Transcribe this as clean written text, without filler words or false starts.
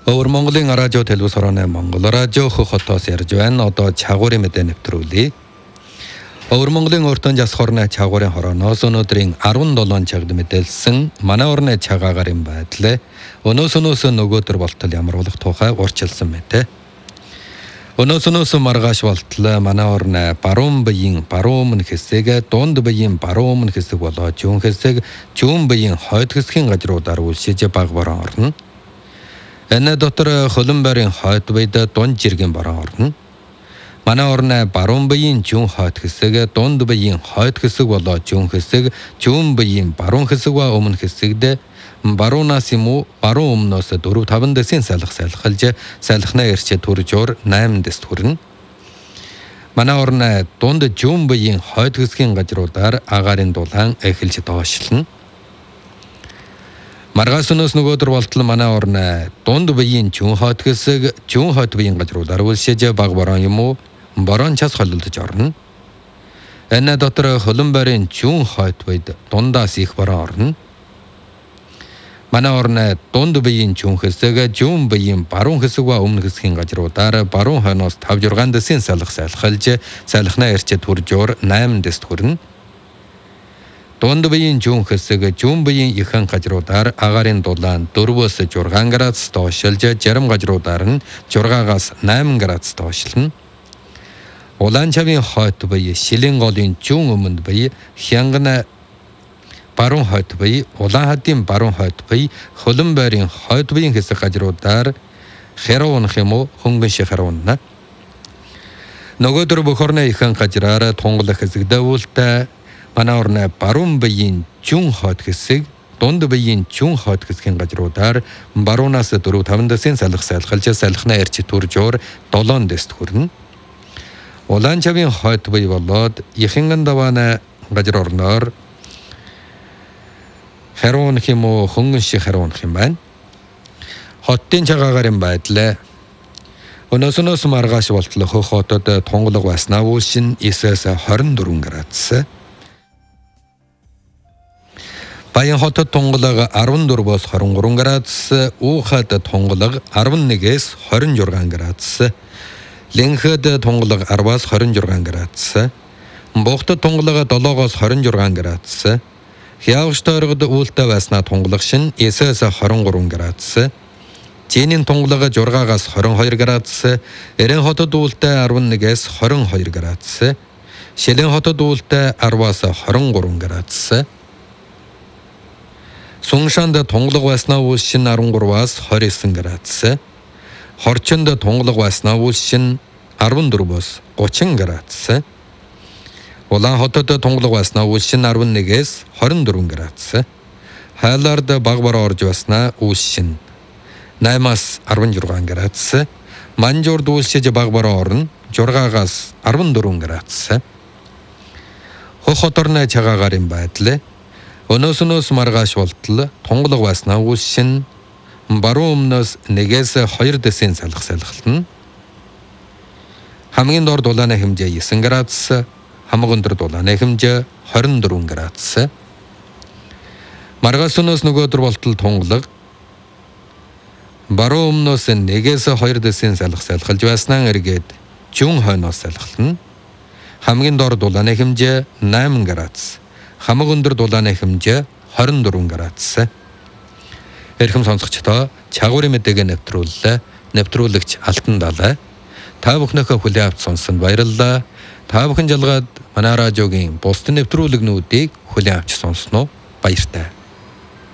Өвөр Монголын радио телевиз хорооны Монгол радио хотоос ярьж байна. Одоо чагуурын мэдээ нэвтрүүлье. Өвөр Монголын өртөн жас хорны чагуурын хорооноос өнөөдрийн 17 чагд мэдээлсэн манай орны чагаагарын байдлаа өнөөс нөгөөдөр болтол ямруулах тухай урьдчилсан мэдээ. Өнөөс маргааш болтол манай орны баруун биеийн баруун өмнө хэсэг, дунд биеийн баруун өмнө хэсэг болоод зүүн хэсэг, зүүн биеийн хойд хэсгийн газруудаар үлшиж баг борон орно. Энэ дотор хөлбөмбөрийн хойд биед дунд жиргэн борон орно. Манай орны баруун биеийн зүүн хойд хэсэг, дунд биеийн хойд хэсэг болоод зүүн хэсэг, зүүн биеийн баруун хэсэг ба өмнө хэсэгд баруунаас юм уу баруун өмнөөс 4-5 дэсийн салхилж салхинаа ирчээ төржөөр 8 дэс хүрнэ. Манай орны дунд зүүн биеийн хойд хэсгийн газруудаар агаарын дулаан эхэлж доошлно. Маргааш нөгөөдөр болтол манай орны дунд биеийн зүүн хойд хэсэг, зүүн хойд биеийн газруудаар үлшиж баг борон юм уу борон час холилдож орно. Энэ дотор хөлбөмбөрийн зүүн хойд биед дундаас их борон орно. Манай орны дунд биеийн зүүн хэсэг, зүүн биеийн баруун хэсэг ба өмнө хэсгийн газруудаар баруун хойноос 5-6 дэсийн салхилж салхинаа ирчээ төржөөр 8 дэс хүрнэ. Дунд биеийн зүүн хэсэг, зүүн биеийн ихэнх газруудаар агаарын дулаан 4-6 градус доошлж, зарим газруудаар нь 6-аас 8 градус доошлно. Улаан чавын хойд бие, шилийн голын зүүн өмнөд бие, хянгана баруун хойд бие, улаан хадын баруун хойд бие, хөлбөмбөрийн хойд биеийн хэсэг газруудаар херон хэмо хөнгөн шихарна. Нөгөөдөр бохорны ихэнх газраар тунгалах хэсэгдээ үлдээ манай орны баруун биеийн зүүн хойд хэсэг, дунд биеийн зүүн хойд хэсгийн газруудаар баруунаас 4-5 дэсийн салхилж салхинаа ирч төржөөр 7 дэст хүрнэ. Улаан чавын хойд бие болоод ихэнхэн даваана газар орноор херон хэмо хөнгөн шихарна хэм байна. Хотын чагаагарын байдлаа өнөөс маргааш болтол хотод тунгалаг баснаа үлшин 9-24 градус. Баян хотод тунгалаг 14-оос 23 градус, уухад тунгалаг 11-ээс 26 градус, линхэд тунгалаг 10-аас 26 градус, бохтод тунгалаг 7-оос 26 градус, хявагч тойрогод үүлдэ байснаа тунгалаг шин 9-ээс 23 градус, Жинийн тунгалаг 6-аас 22 градус, Эрен хотод үүлдэ 11-ээс 22 градус, Шилэн хотод үүлдэ 10-аас 23 градус, Суншанд тунгалаг байснаа үлшин 13-аас 29 градус, Хорчонд тунгалаг байснаа үлшин 14-өөс 30 градус, Улаан хотод тунгалаг байснаа үлшин 11-ээс 24 градус, Хайлаард баг бороо орж байснаа үлшин 8-аас 16 градус, Манжуурд үлшиж баг бороо орно 6-аас 14 градус. Хоторны чагаагарын байдлаа өнөөс маргааш болтол тунгалаг байснаа үлшин баруун өмнөөс 1-ээс 2 дэсийн салхилна. Хамгийн дор дулааны хэмжээ 9 градус, хамгийн өндөр дулааны хэмжээ 24 градус. Маргааш нөгөөдөр болтол тунгалаг баруун өмнөөс 1-ээс 2 дэсийн салхилж байснаа эргээд зүүн хойноос салхилна. Хамгийн дор дулааны хэмжээ 8 градус. Хамгийн өндөр дулааны хэмжээ 24 градус. Эрхэм сонсогчдоо чагуурын мэдээг нэвтрүүллээ. Нэвтрүүлэгч Алтан Далай. Та бүхнийхээ хүлээн авч сонсонд баярлалаа. Та бүхэн жалгаад манай радиогийн бусдын нэвтрүүлэгнүүдийг хүлээн авч сонсноо баяртай.